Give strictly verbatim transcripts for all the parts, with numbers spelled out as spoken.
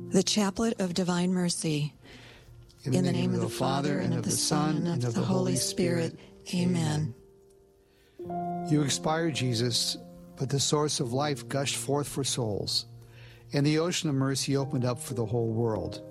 The Chaplet of Divine Mercy. In the, In the name, name of the Father, and of the Son, and of the Holy Spirit. Amen. You expired, Jesus, but the source of life gushed forth for souls, and the ocean of mercy opened up for the whole world.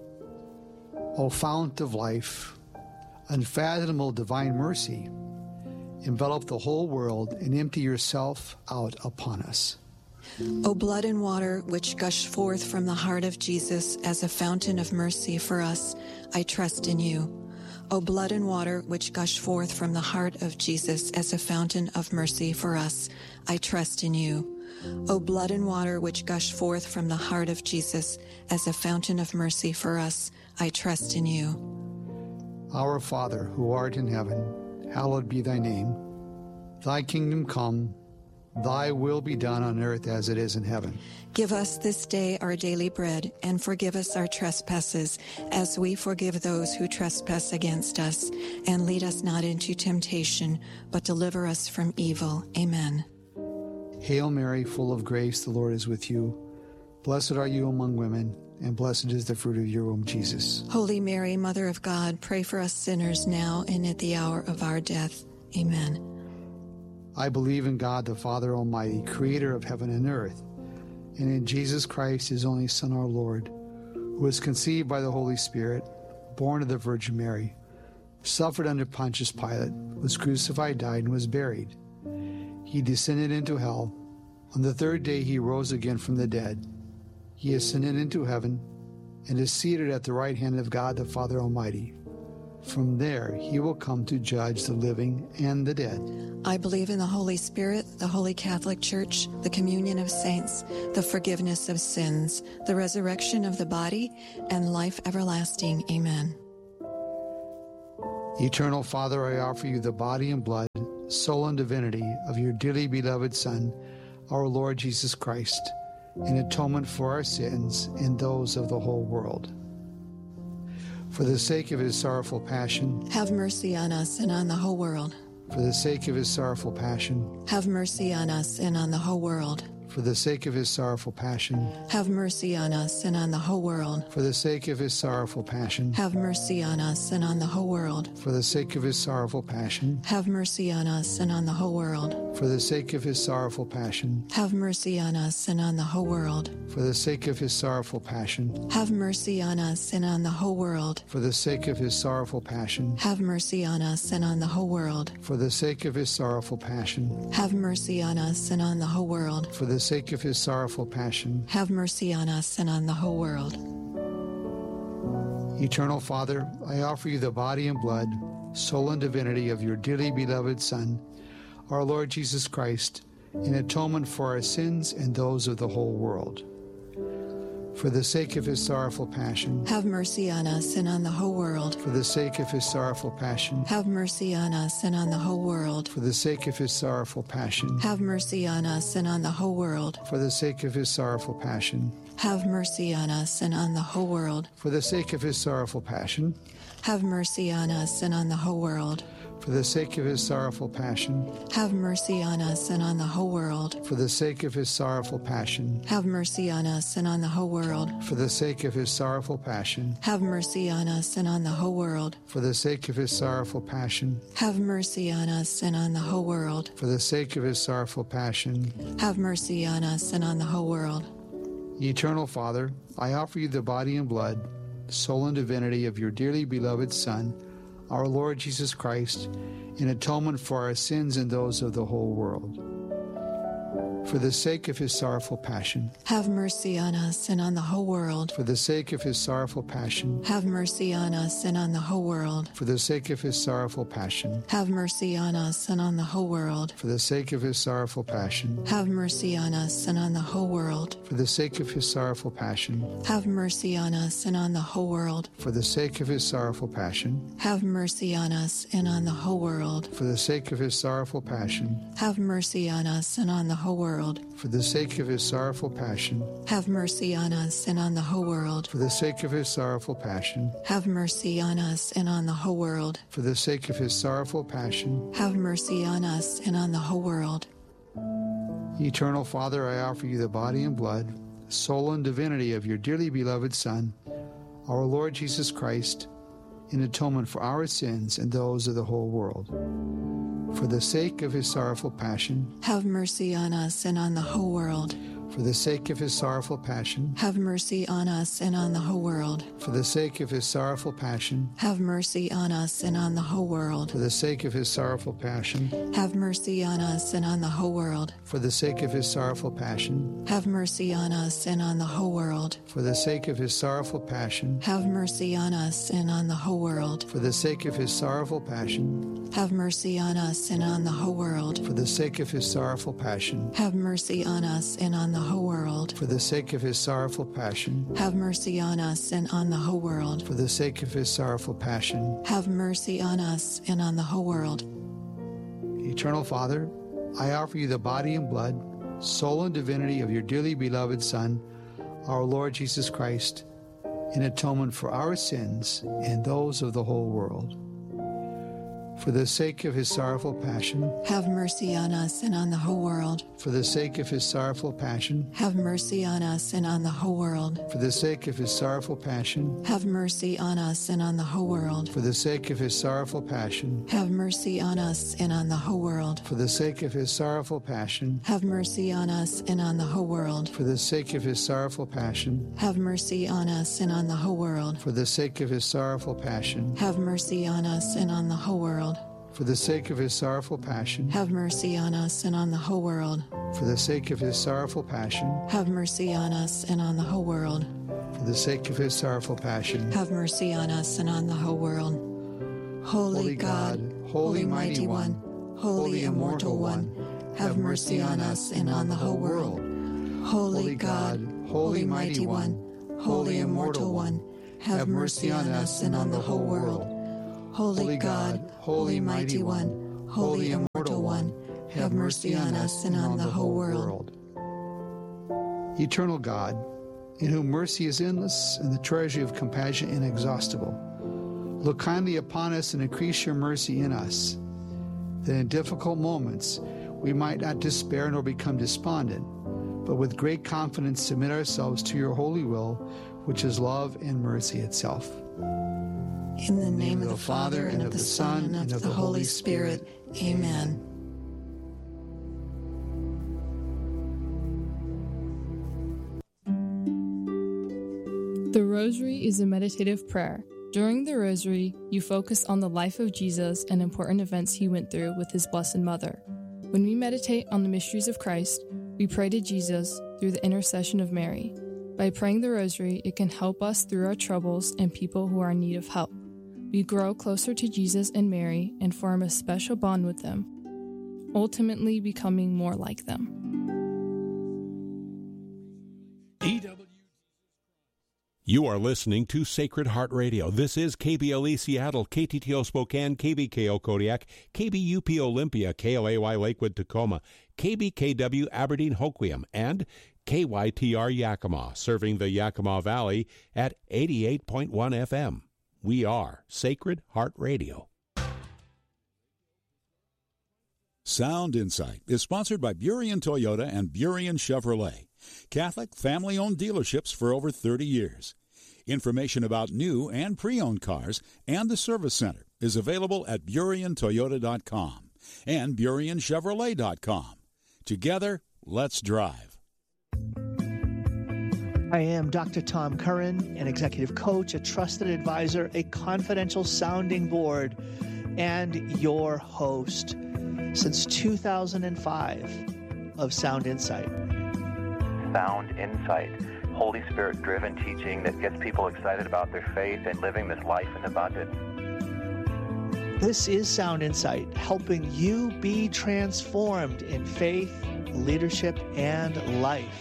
O fount of life, unfathomable divine mercy, envelop the whole world and empty yourself out upon us. O blood and water which gush forth from the heart of Jesus as a fountain of mercy for us, I trust in you. O blood and water which gush forth from the heart of Jesus as a fountain of mercy for us, I trust in you. O blood and water which gush forth from the heart of Jesus as a fountain of mercy for us, I trust in you. Our Father, who art in heaven, hallowed be thy name. Thy kingdom come, thy will be done on earth as it is in heaven. Give us this day our daily bread, and forgive us our trespasses, as we forgive those who trespass against us. And lead us not into temptation, but deliver us from evil. Amen. Hail Mary, full of grace, the Lord is with you. Blessed are you among women, and blessed is the fruit of your womb, Jesus. Holy Mary, Mother of God, pray for us sinners now and at the hour of our death. Amen. I believe in God, the Father Almighty, creator of heaven and earth, and in Jesus Christ, his only Son, our Lord, who was conceived by the Holy Spirit, born of the Virgin Mary, suffered under Pontius Pilate, was crucified, died, and was buried. He descended into hell. On the third day he rose again from the dead. He ascended into heaven and is seated at the right hand of God, the Father Almighty. From there he will come to judge the living and the dead. I believe in the Holy Spirit, the Holy Catholic Church, the communion of saints, the forgiveness of sins, the resurrection of the body, and life everlasting. Amen. Eternal Father, I offer you the body and blood, soul and divinity of your dearly beloved Son, our Lord Jesus Christ, in atonement for our sins and those of the whole world. For the sake of his sorrowful passion, have mercy on us and on the whole world. For the sake of his sorrowful passion, have mercy on us and on the whole world. For the sake of his sorrowful passion, have mercy on us and on the whole world. For the sake of his sorrowful passion, have mercy on us and on the whole world. For the sake of his sorrowful passion, have mercy on us and on the whole world. For the sake of his sorrowful passion, have mercy on us and on the whole world. For the sake of his sorrowful passion, have mercy on us and on the whole world. For the sake of his sorrowful passion, have mercy on us and on the whole world. For the sake of his sorrowful passion, have mercy on us and on the whole world. For the sake of his sorrowful passion, have mercy on us and on the whole world. Eternal Father, I offer you the body and blood, soul and divinity of your dearly beloved Son, our Lord Jesus Christ, in atonement for our sins and those of the whole world. For the sake of his sorrowful passion, have mercy on us and on the whole world. For the sake of his sorrowful passion, have mercy on us and on the whole world. For the sake of his sorrowful passion, have mercy on us and on the whole world. For the sake of his sorrowful passion, have mercy on us and on the whole world. For the sake of his sorrowful passion, have mercy on us and on the whole world. For the sake of his sorrowful passion, have mercy on us and on the whole world. For the sake of his sorrowful passion, have mercy on us and on the whole world. For the sake of his sorrowful passion, have mercy on us and on the whole world. For the sake of his sorrowful passion, have mercy on us and on the whole world. For the sake of his sorrowful passion, have mercy on us and on the whole world. Eternal Father, I offer you the body and blood, soul and divinity of your dearly beloved Son, our Lord Jesus Christ, in atonement for our sins and those of the whole world. For the sake of his sorrowful passion, have mercy on us and on the whole world. For the sake of his sorrowful passion, have mercy on us and on the whole world. For the sake of his sorrowful passion, have mercy on us and on the whole world. For the sake of his sorrowful passion, have mercy on us and on the whole world. For the sake of his sorrowful passion, have mercy on us and on the whole world. For the sake of his sorrowful passion, have mercy on us and on the whole world. For the sake of his sorrowful passion, have mercy on us and on the whole world. For the sake of his sorrowful passion, have mercy on us and on the whole world. For the sake of his sorrowful passion, have mercy on us and on the whole world. For the sake of his sorrowful passion, have mercy on us and on the whole world. Eternal Father, I offer you the body and blood, soul, and divinity of your dearly beloved Son, our Lord Jesus Christ, in atonement for our sins and those of the whole world. For the sake of his sorrowful passion, have mercy on us and on the whole world. For the sake of his sorrowful passion, have mercy on us and on the whole world. For the sake of his sorrowful passion, have mercy on us and on the whole world. For the sake of his sorrowful passion, have mercy on us and on the whole world. For the sake of his sorrowful passion, have mercy on us and on the whole world. For the sake of his sorrowful passion, have mercy on us and on the whole world. For the sake of his sorrowful passion, have mercy on us and on the whole world. For the sake of his sorrowful passion, have mercy on us and on the whole world. For the sake of his sorrowful passion, have mercy on us and on the whole world. For the sake of his sorrowful passion, have mercy on us and on the whole world. Eternal Father, I offer you the body and blood, soul and divinity of your dearly beloved Son, our Lord Jesus Christ, in atonement for our sins and those of the whole world. For the sake of his sorrowful passion, have mercy on us and on the whole world. For the sake of his sorrowful passion, have mercy on us and on the whole world. For the sake of his sorrowful passion, have mercy on us and on the whole world. For the sake of his sorrowful passion, have mercy on us and on the whole world. For the sake of his sorrowful passion, have mercy on us and on the whole world. For the sake of his sorrowful passion, have mercy on us and on the whole world. For the sake of his sorrowful passion, have mercy on us and on the whole world. For the sake of his sorrowful passion, have mercy on us and on the whole world. For the sake of his sorrowful passion, have mercy on us and on the whole world. For the sake of his sorrowful passion, have mercy on us and on the whole world. Holy, Holy God, God, Holy Mighty One, Holy Immortal One, have mercy on us and on the whole world. Holy God, Holy Mighty One, Holy Immortal One, have mercy on us and on the whole world. Holy God, Holy Mighty One, Holy Immortal One, have mercy on us and on the whole world. Eternal God, in whom mercy is endless and the treasury of compassion inexhaustible, look kindly upon us and increase your mercy in us, that in difficult moments we might not despair nor become despondent, but with great confidence submit ourselves to your holy will, which is love and mercy itself. In the name of the Father, and of the Son, and of the Holy Spirit. Amen. The Rosary is a meditative prayer. During the Rosary, you focus on the life of Jesus and important events he went through with his Blessed Mother. When we meditate on the mysteries of Christ, we pray to Jesus through the intercession of Mary. By praying the Rosary, it can help us through our troubles and people who are in need of help. We grow closer to Jesus and Mary and form a special bond with them, ultimately becoming more like them. You are listening to Sacred Heart Radio. This is K B L E Seattle, K T T O Spokane, K B K O Kodiak, K B U P Olympia, K L A Y Lakewood Tacoma, K B K W Aberdeen Hoquiam, and K Y T R Yakima, serving the Yakima Valley at eighty-eight point one F M. We are Sacred Heart Radio. Sound Insight is sponsored by Burien Toyota and Burien Chevrolet, Catholic family-owned dealerships for over thirty years. Information about new and pre-owned cars and the service center is available at burien toyota dot com and burien chevrolet dot com. Together, let's drive. I am Doctor Tom Curran, an executive coach, a trusted advisor, a confidential sounding board, and your host since two thousand five of Sound Insight. Sound Insight, Holy Spirit-driven teaching that gets people excited about their faith and living this life in abundance. This is Sound Insight, helping you be transformed in faith, leadership, and life.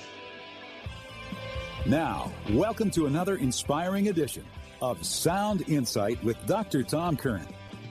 Now, welcome to another inspiring edition of Sound Insight with Doctor Tom Curran.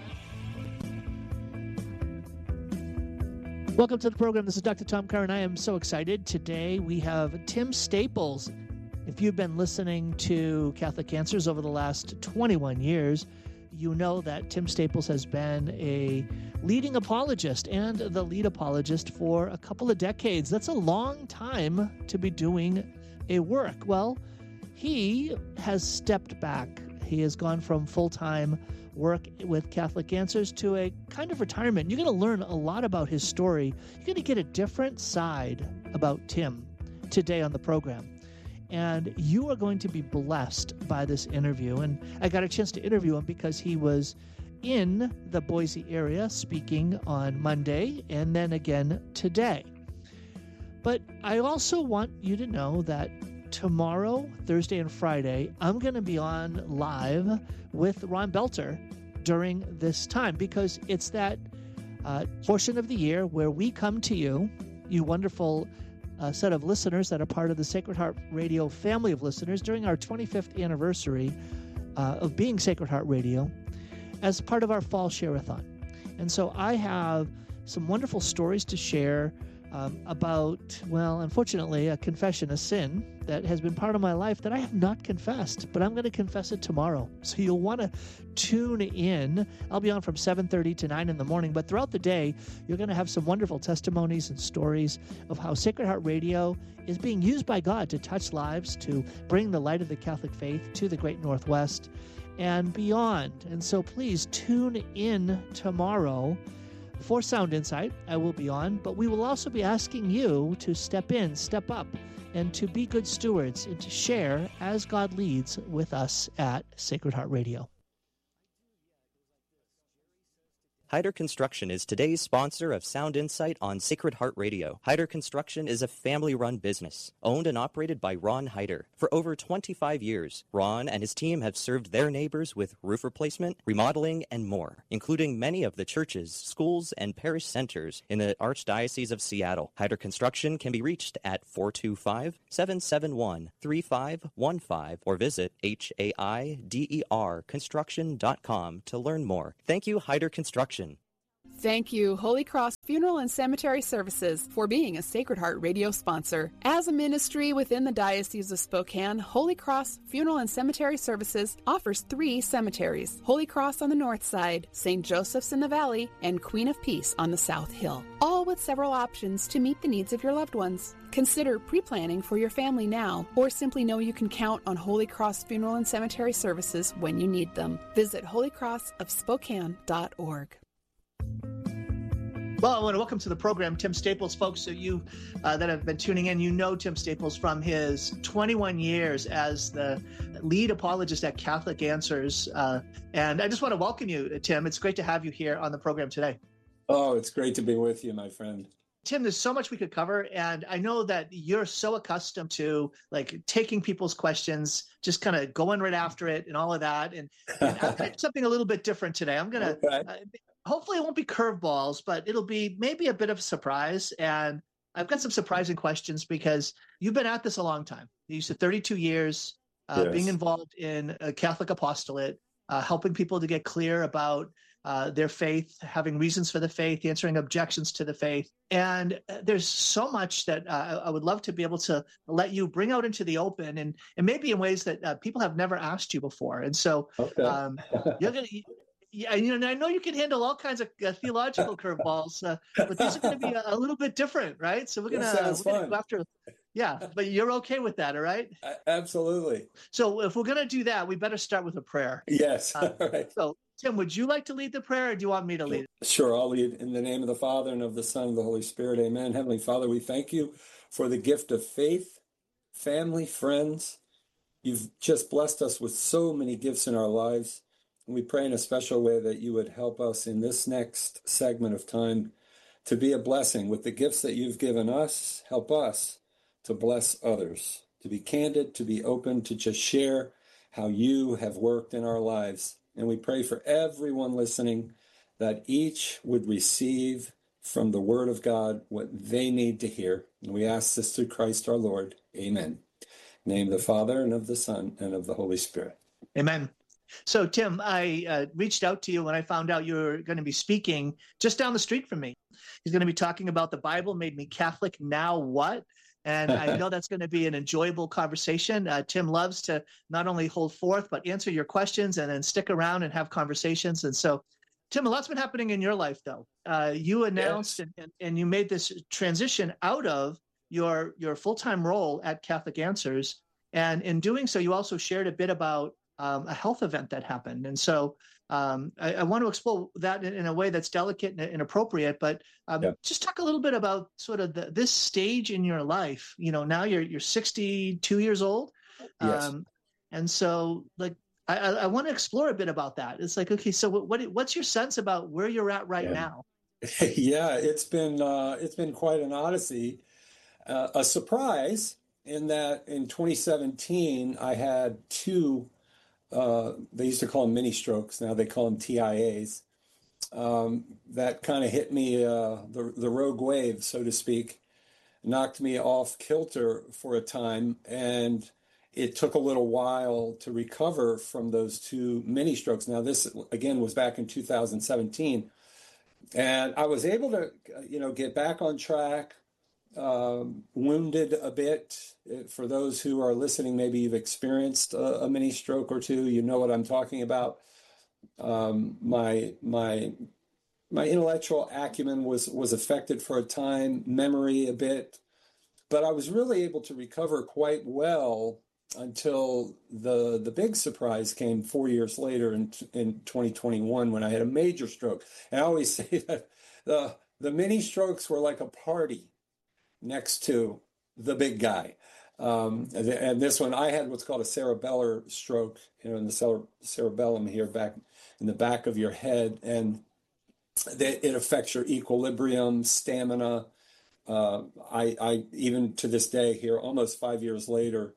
Welcome to the program. This is Doctor Tom Curran. I am so excited. Today we have Tim Staples. If you've been listening to Catholic Answers over the last twenty-one years, you know that Tim Staples has been a leading apologist and the lead apologist for a couple of decades. That's a long time to be doing a work? Well, he has stepped back. He has gone from full-time work with Catholic Answers to a kind of retirement. You're going to learn a lot about his story. You're going to get a different side about Tim today on the program. And you are going to be blessed by this interview. And I got a chance to interview him because he was in the Boise area speaking on Monday and then again today. But I also want you to know that tomorrow, Thursday and Friday, I'm going to be on live with Ron Belter during this time because it's that uh, portion of the year where we come to you, you wonderful uh, set of listeners that are part of the Sacred Heart Radio family of listeners during our twenty-fifth anniversary uh, of being Sacred Heart Radio as part of our fall share-a-thon. And so I have some wonderful stories to share Um, about, well, unfortunately, a confession, a sin that has been part of my life that I have not confessed, but I'm going to confess it tomorrow. So you'll want to tune in. I'll be on from seven thirty to nine in the morning, but throughout the day, you're going to have some wonderful testimonies and stories of how Sacred Heart Radio is being used by God to touch lives, to bring the light of the Catholic faith to the Great Northwest and beyond. And so please tune in tomorrow for Sound Insight. I will be on, but we will also be asking you to step in, step up, and to be good stewards and to share as God leads with us at Sacred Heart Radio. Hyder Construction is today's sponsor of Sound Insight on Sacred Heart Radio. Hyder Construction is a family-run business, owned and operated by Ron Hyder. For over twenty-five years, Ron and his team have served their neighbors with roof replacement, remodeling, and more, including many of the churches, schools, and parish centers in the Archdiocese of Seattle. Hyder Construction can be reached at four two five, seven seven one, three five one five or visit H A I D E R construction dot com to learn more. Thank you, Hyder Construction. Thank you, Holy Cross Funeral and Cemetery Services, for being a Sacred Heart Radio sponsor. As a ministry within the Diocese of Spokane, Holy Cross Funeral and Cemetery Services offers three cemeteries: Holy Cross on the north side, Saint Joseph's in the valley, and Queen of Peace on the south hill, all with several options to meet the needs of your loved ones. Consider pre-planning for your family now, or simply know you can count on Holy Cross Funeral and Cemetery Services when you need them. Visit holy cross of spokane dot org. Well, I want to welcome to the program Tim Staples. Folks, so you uh, that have been tuning in, you know Tim Staples from his twenty-one years as the lead apologist at Catholic Answers. Uh, and I just want to welcome you, Tim. It's great to have you here on the program today. Oh, it's great to be with you, my friend. Tim, there's so much we could cover, and I know that you're so accustomed to like taking people's questions, just kind of going right after it and all of that. And, and I've got something a little bit different today. I'm going to, okay. uh, hopefully it won't be curveballs, but it'll be maybe a bit of a surprise. And I've got some surprising questions because you've been at this a long time. You said thirty-two years uh, yes. being involved in a Catholic apostolate, uh, helping people to get clear about Uh, their faith, having reasons for the faith, answering objections to the faith. And uh, there's so much that uh, I would love to be able to let you bring out into the open, and, and maybe in ways that uh, people have never asked you before. And so okay. um, you're going to, yeah, you know, I know you can handle all kinds of uh, theological curveballs, uh, but these are going to be a, a little bit different, right? So we're going to go after, yeah, but you're okay with that, all right? Uh, absolutely. So if we're going to do that, we better start with a prayer. Yes. Uh, all right. So Tim, would you like to lead the prayer, or do you want me to lead it? Sure, I'll lead. In the name of the Father, and of the Son, and of the Holy Spirit, amen. Heavenly Father, we thank you for the gift of faith, family, friends. You've just blessed us with so many gifts in our lives. And we pray in a special way that you would help us in this next segment of time to be a blessing with the gifts that you've given us. Help us to bless others, to be candid, to be open, to just share how you have worked in our lives. And we pray for everyone listening that each would receive from the Word of God what they need to hear. And we ask this through Christ our Lord. Amen. In the name of the Father, and of the Son, and of the Holy Spirit. Amen. So, Tim, I uh, reached out to you when I found out you were going to be speaking just down the street from me. He's going to be talking about the Bible made me Catholic, now what? And I know that's going to be an enjoyable conversation. Uh, Tim loves to not only hold forth, but answer your questions and then stick around and have conversations. And so, Tim, a lot's been happening in your life, though. Uh, you announced yes. and, and you made this transition out of your your full-time role at Catholic Answers. And in doing so, you also shared a bit about um, a health event that happened. And so um, I, I want to explore that in, in a way that's delicate and, and appropriate, but um, yeah. just talk a little bit about sort of the, this stage in your life. You know, now you're you're sixty-two years old. Yes. Um, and so like, I, I want to explore a bit about that. It's like, okay, so what, what what's your sense about where you're at right yeah. now? Yeah, it's been uh, it's been quite an odyssey, uh, a surprise in that in twenty seventeen I had two. Uh, they used to call them mini strokes. Now they call them T I As. Um, that kind of hit me uh, the the rogue wave, so to speak, knocked me off kilter for a time, and it took a little while to recover from those two mini strokes. Now this again was back in two thousand seventeen. And I was able to, you know, get back on track, um, wounded a bit. For those who are listening, maybe you've experienced a, a mini stroke or two. You know what I'm talking about. Um, my my my intellectual acumen was was affected for a time, memory a bit, but I was really able to recover quite well until the the big surprise came four years later in in twenty twenty-one when I had a major stroke. And I always say that the the mini strokes were like a party next to the big guy. Um, and, and this one, I had what's called a cerebellar stroke, you know, in the cere- cerebellum here, back in the back of your head, and they, it affects your equilibrium, stamina. Uh, I, I even to this day here, almost five years later.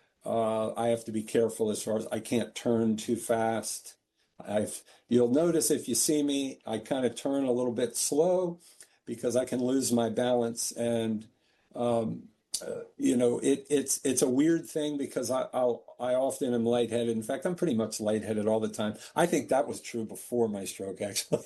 Uh, I have to be careful as far as I can't turn too fast. I've you'll notice if you see me, I kind of turn a little bit slow because I can lose my balance, and um, uh, you know it, it's it's a weird thing because I I'll, I often am lightheaded. In fact, I'm pretty much lightheaded all the time. I think that was true before my stroke, actually.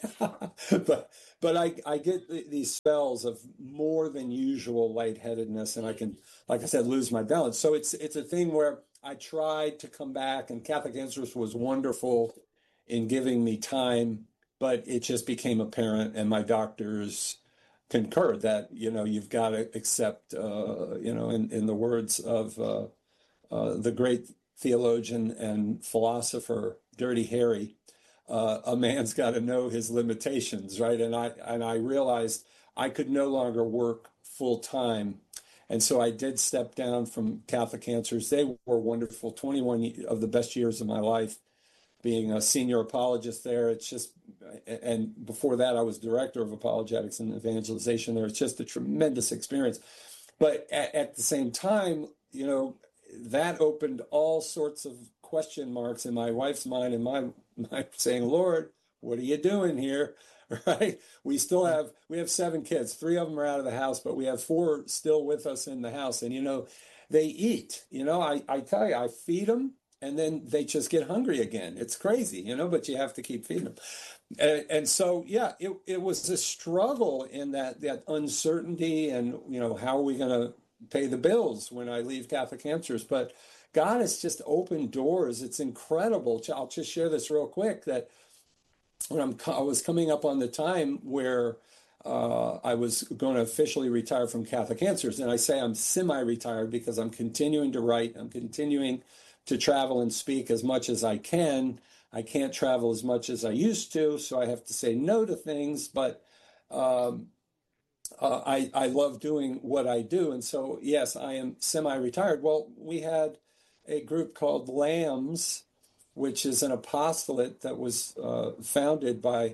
but but I I get these spells of more than usual lightheadedness, and I can, like I said, lose my balance. So it's it's a thing where I tried to come back, and Catholic Answers was wonderful in giving me time, but it just became apparent, and my doctors concurred that, you know, you've got to accept, uh, you know, in, in the words of uh, uh, the great theologian and philosopher, Dirty Harry, uh, a man's got to know his limitations, right? And I and I realized I could no longer work full time. And so I did step down from Catholic Answers. They were wonderful, twenty-one of the best years of my life, being a senior apologist there. It's just, and before that, I was director of apologetics and evangelization there. It's just a tremendous experience. But at, at the same time, you know, that opened all sorts of question marks in my wife's mind and my mind, saying, Lord, what are you doing here? Right? We still have, we have seven kids. Three of them are out of the house, but we have four still with us in the house. And, you know, they eat, you know, I, I tell you, I feed them, and then they just get hungry again. It's crazy, you know, but you have to keep feeding them. And, and so, yeah, it, it was a struggle in that, that uncertainty and, you know, how are we going to pay the bills when I leave Catholic Answers? But God has just opened doors. It's incredible. I'll just share this real quick, that when I'm, I was coming up on the time where uh, I was going to officially retire from Catholic Answers. And I say I'm semi-retired because I'm continuing to write. I'm continuing to travel and speak as much as I can. I can't travel as much as I used to, so I have to say no to things, but um, uh, I, I love doing what I do. And so, yes, I am semi-retired. Well, we had a group called Lambs, which is an apostolate that was uh, founded by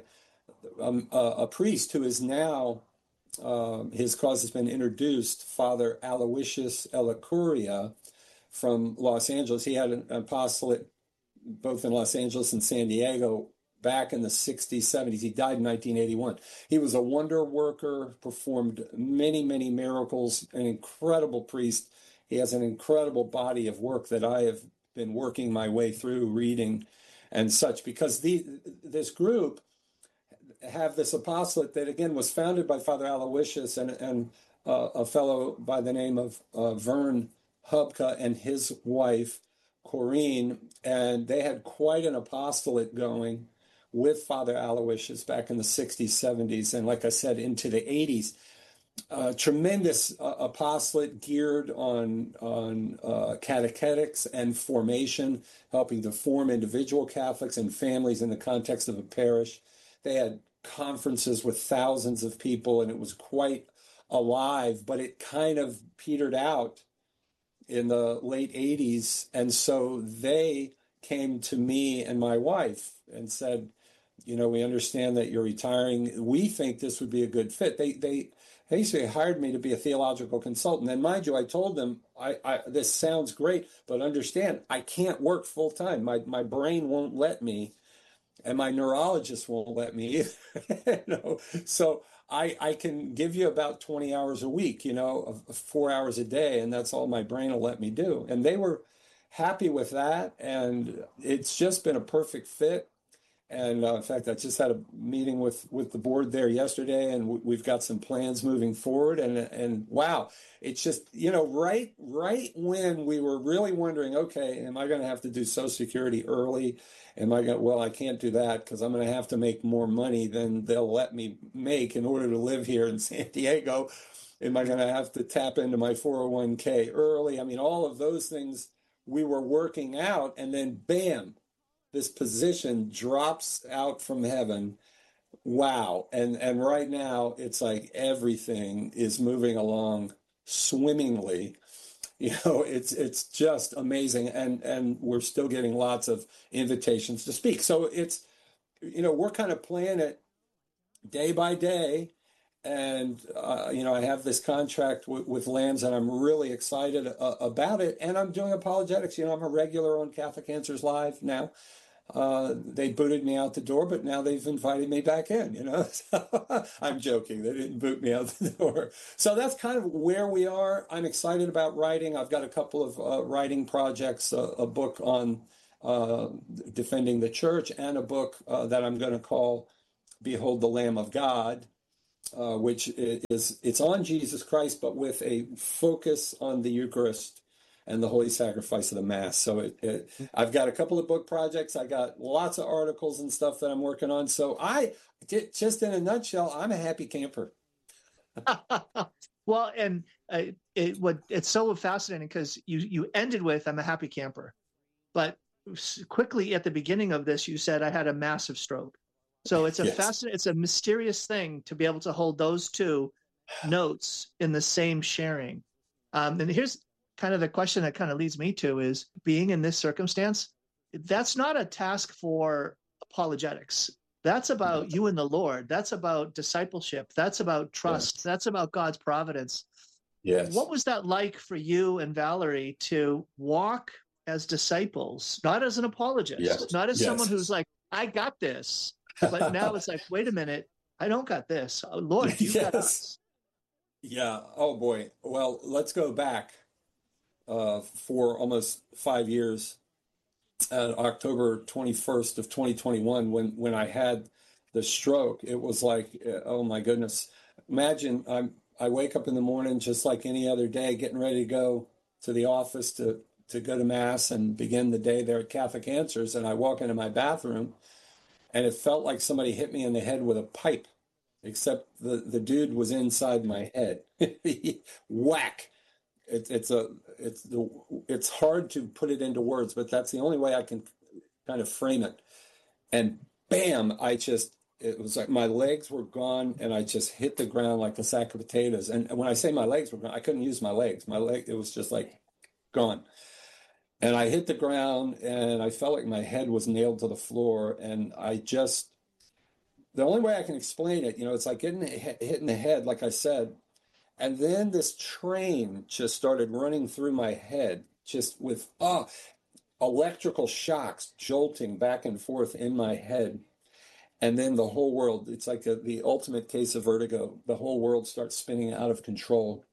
um, a, a priest who is now, uh, his cause has been introduced, Father Aloysius Elacuria, from Los Angeles. He had an apostolate both in Los Angeles and San Diego back in the sixties, seventies. He died in nineteen eighty-one. He was a wonder worker, performed many, many miracles, an incredible priest. He has an incredible body of work that I have been working my way through, reading and such, because the this group have this apostolate that, again, was founded by Father Aloysius and, and uh, a fellow by the name of uh, Vern Hubka and his wife, Corrine, and they had quite an apostolate going with Father Aloysius back in the sixties, seventies, and like I said, into the eighties. uh, tremendous uh, apostolate geared on on uh, catechetics and formation, helping to form individual Catholics and families in the context of a parish. They had conferences with thousands of people, and it was quite alive, but it kind of petered out in the late eighties. And so they came to me and my wife and said, you know, we understand that you're retiring. We think this would be a good fit. They they basically hired me to be a theological consultant. And mind you, I told them, I, I this sounds great, but understand, I can't work full time. My my brain won't let me, and my neurologist won't let me either. you know? So I, I can give you about twenty hours a week, you know, four hours a day, and that's all my brain will let me do. And they were happy with that, and it's just been a perfect fit. And uh, in fact, I just had a meeting with, with the board there yesterday, and w- we've got some plans moving forward. And and wow, it's just, you know, right right when we were really wondering, okay, am I going to have to do Social Security early? Am I going? Well, I can't do that because I'm going to have to make more money than they'll let me make in order to live here in San Diego. Am I going to have to tap into my four oh one k early? I mean, all of those things we were working out, and then bam, this position drops out from heaven. Wow. And and right now it's like everything is moving along swimmingly. You know, it's it's just amazing. And and we're still getting lots of invitations to speak. So it's, you know, we're kind of playing it day by day. And, uh, you know, I have this contract w- with Lambs, and I'm really excited uh, about it. And I'm doing apologetics. You know, I'm a regular on Catholic Answers Live now. Uh, they booted me out the door, but now they've invited me back in, you know. So, I'm joking. They didn't boot me out the door. So that's kind of where we are. I'm excited about writing. I've got a couple of uh, writing projects, uh, a book on uh, defending the church, and a book uh, that I'm going to call Behold the Lamb of God, uh, which is, it's on Jesus Christ, but with a focus on the Eucharist and the holy sacrifice of the Mass. So it, it, I've got a couple of book projects. I got lots of articles and stuff that I'm working on. So I, just in a nutshell, I'm a happy camper. Well, and uh, it, what it's so fascinating because you you ended with I'm a happy camper, but quickly at the beginning of this you said I had a massive stroke. So it's a yes. fascinating, it's a mysterious thing to be able to hold those two notes in the same sharing. Um, and here's kind of the question that kind of leads me to is being in this circumstance, that's not a task for apologetics. That's about you and the Lord. That's about discipleship. That's about trust. Yes. That's about God's providence. Yes. What was that like for you and Valerie to walk as disciples, not as an apologist, yes. not as yes. someone who's like, I got this, but now it's like, wait a minute, I don't got this. Oh, Lord, you yes. got us. Yeah. Oh boy. Well, let's go back. Uh, for almost five years, uh, October twenty-first of twenty twenty-one, when, when I had the stroke, it was like, uh, oh my goodness. Imagine I'm, I wake up in the morning just like any other day, getting ready to go to the office to, to go to Mass and begin the day there at Catholic Answers. And I walk into my bathroom, and it felt like somebody hit me in the head with a pipe, except the, the dude was inside my head. Whack. It, it's a it's the it's hard to put it into words, but that's the only way I can kind of frame it. And bam, I just it was like my legs were gone, and I just hit the ground like a sack of potatoes. And when I say my legs were gone, I couldn't use my legs. My leg, it was just like gone. And I hit the ground, and I felt like my head was nailed to the floor. And I just the only way I can explain it, you know, it's like getting hit in the head, like I said. And then this train just started running through my head, just with oh, electrical shocks jolting back and forth in my head. And then the whole world, it's like a, the ultimate case of vertigo. The whole world starts spinning out of control.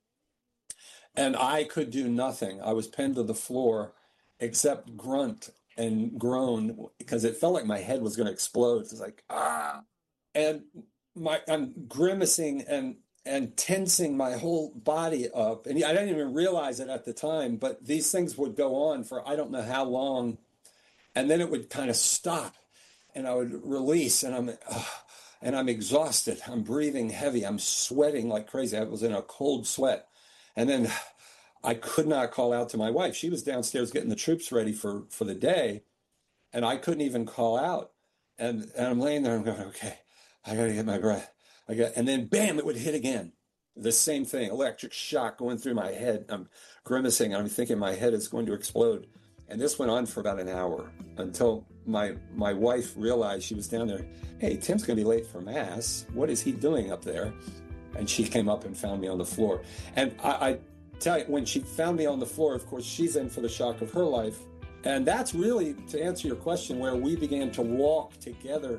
And I could do nothing. I was pinned to the floor except grunt and groan because it felt like my head was going to explode. It's like, ah. And my I'm grimacing and and tensing my whole body up. And I didn't even realize it at the time, but these things would go on for I don't know how long. And then it would kind of stop, and I would release, and I'm, uh, and I'm exhausted. I'm breathing heavy. I'm sweating like crazy. I was in a cold sweat. And then I could not call out to my wife. She was downstairs getting the troops ready for, for the day, and I couldn't even call out. And, and I'm laying there, I'm going, okay, I got to get my breath. I got, and then bam, it would hit again. The same thing, electric shock going through my head. I'm grimacing. I'm thinking my head is going to explode. And this went on for about an hour until my my wife realized, she was down there, hey, Tim's going to be late for Mass. What is he doing up there? And she came up and found me on the floor. And I, I tell you, when she found me on the floor, of course, she's in for the shock of her life. And that's really, to answer your question, where we began to walk together.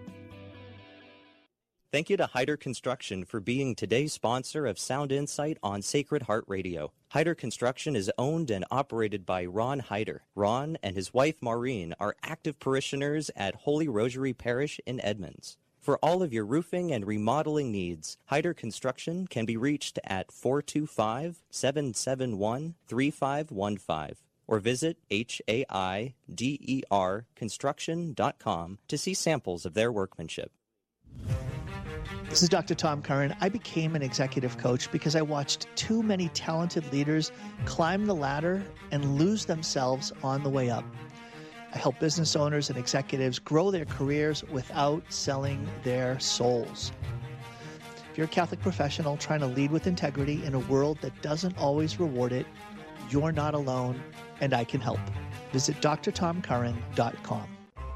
Thank you to Hyder Construction for being today's sponsor of Sound Insight on Sacred Heart Radio. Hyder Construction is owned and operated by Ron Hyder. Ron and his wife Maureen are active parishioners at Holy Rosary Parish in Edmonds. For all of your roofing and remodeling needs, Hyder Construction can be reached at four two five, seven seven one, three five one five or visit H A I D E R construction dot com to see samples of their workmanship. This is Doctor Tom Curran. I became an executive coach because I watched too many talented leaders climb the ladder and lose themselves on the way up. I help business owners and executives grow their careers without selling their souls. If you're a Catholic professional trying to lead with integrity in a world that doesn't always reward it, you're not alone, and I can help. Visit D R tom curran dot com.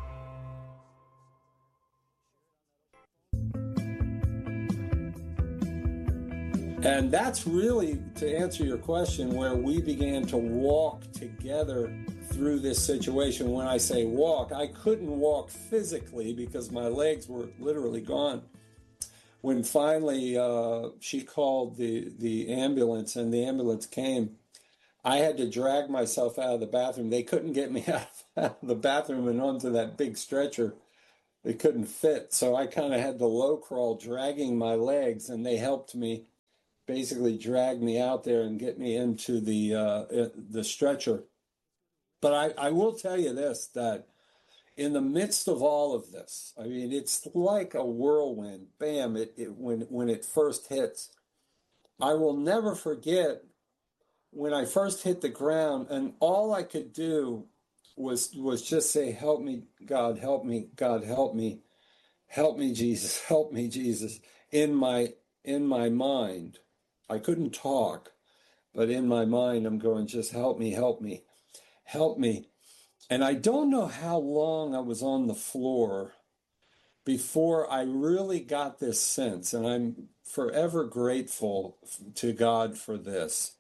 And that's really, to answer your question, where we began to walk together through this situation. When I say walk, I couldn't walk physically because my legs were literally gone. When finally uh, she called the, the ambulance and the ambulance came, I had to drag myself out of the bathroom. They couldn't get me out of the bathroom and onto that big stretcher. They couldn't fit. So I kind of had to low crawl, dragging my legs, and they helped me basically drag me out there and get me into the uh, the stretcher. But I, I will tell you this, that in the midst of all of this, I mean, it's like a whirlwind. Bam, it, it when when it first hits. I will never forget when I first hit the ground, and all I could do was was just say, help me, God, help me, God, help me, help me, Jesus, help me, Jesus, in my in my mind. I couldn't talk, but in my mind, I'm going, just help me, help me, help me. And I don't know how long I was on the floor before I really got this sense, and I'm forever grateful to God for this,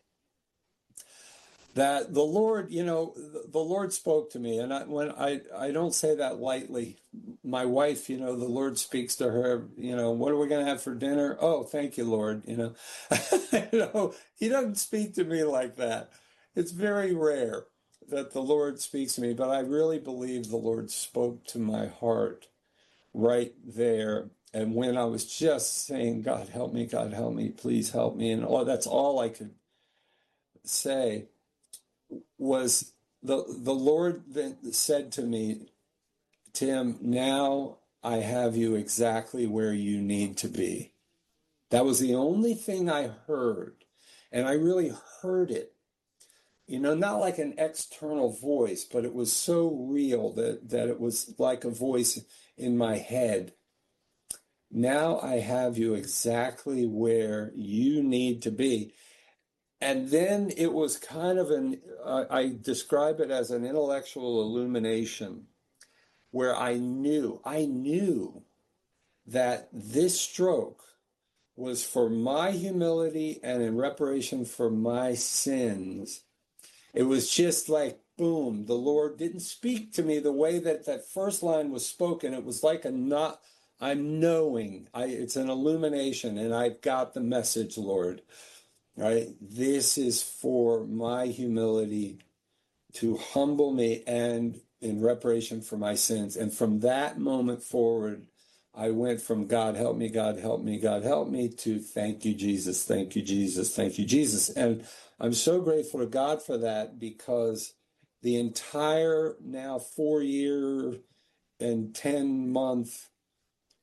that the Lord, you know, the Lord spoke to me. And I, when I, I don't say that lightly. My wife, you know, the Lord speaks to her, you know, what are we going to have for dinner? Oh, thank you, Lord. You know, you know, he doesn't speak to me like that. It's very rare that the Lord speaks to me, but I really believe the Lord spoke to my heart right there. And when I was just saying, God, help me, God, help me, please help me. And all, that's all I could say. Was the the Lord then said to me, Tim, now I have you exactly where you need to be. That was the only thing I heard. And I really heard it. You know, not like an external voice, but it was so real that, that it was like a voice in my head. Now I have you exactly where you need to be. And then it was kind of an, uh, I describe it as an intellectual illumination where I knew, I knew that this stroke was for my humility and in reparation for my sins. It was just like, boom, the Lord didn't speak to me the way that that first line was spoken. It was like a not, I'm knowing, I, it's an illumination, and I've got the message, Lord. Right? This is for my humility, to humble me and in reparation for my sins. And from that moment forward, I went from God help me, God help me, God help me to thank you, Jesus, thank you, Jesus, thank you, Jesus. And I'm so grateful to God for that, because the entire now four year and ten month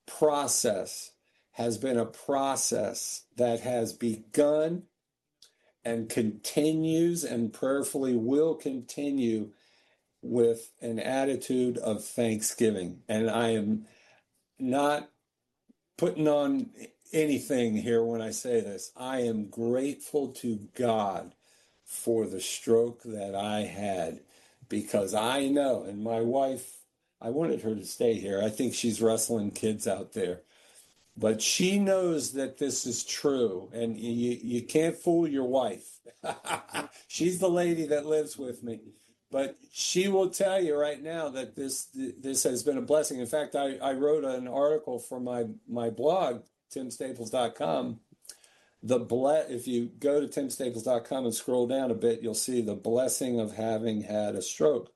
process has been a process that has begun and continues and prayerfully will continue with an attitude of thanksgiving. And I am not putting on anything here when I say this. I am grateful to God for the stroke that I had, because I know, and my wife, I wanted her to stay here. I think she's wrestling kids out there. But she knows that this is true, and you, you can't fool your wife. She's the lady that lives with me. But she will tell you right now that this this has been a blessing. In fact, I, I wrote an article for my, my blog, tim staples dot com. The ble- if you go to tim staples dot com and scroll down a bit, you'll see the blessing of having had a stroke.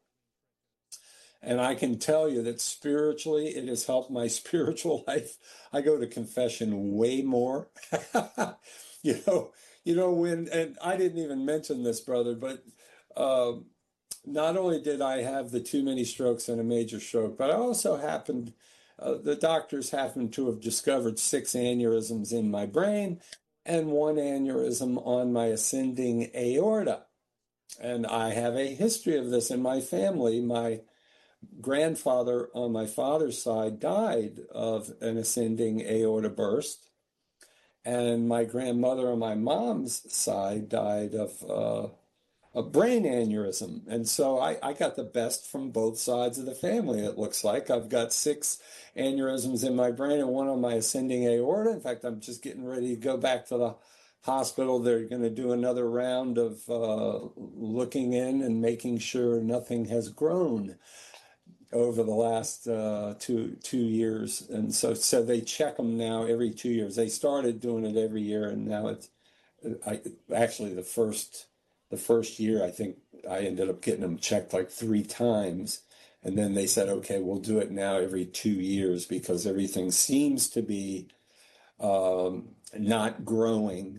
And I can tell you that spiritually, it has helped my spiritual life. I go to confession way more. you know, you know when, and I didn't even mention this, brother, but uh, not only did I have the two mini strokes and a major stroke, but I also happened, uh, the doctors happened to have discovered six aneurysms in my brain and one aneurysm on my ascending aorta. And I have a history of this in my family. My grandfather on my father's side died of an ascending aorta burst, and my grandmother on my mom's side died of uh, a brain aneurysm. And so I, I got the best from both sides of the family, it looks like. I've got six aneurysms in my brain and one on my ascending aorta. In fact, I'm just getting ready to go back to the hospital. They're going to do another round of uh, looking in and making sure nothing has grown over the last uh, two two years. And so so they check them now every two years. They started doing it every year, and now it's I, actually the first the first year, I think I ended up getting them checked like three times. And then they said, okay, we'll do it now every two years because everything seems to be um, not growing